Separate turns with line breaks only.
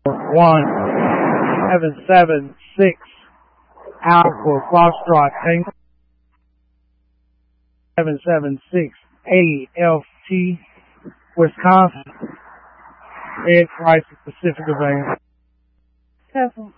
1776 out for Foxtrot Tank. 776 AFT Wisconsin. Ed Price, Pacific Advance.
Careful.